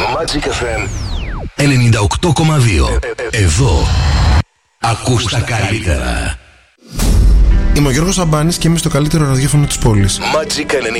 Magic FM 98,2. Εδώ ακούς τα καλύτερα. Είμαι ο Γιώργος Σαμπάνης και είμαι στο καλύτερο ραδιόφωνο της πόλης. Magic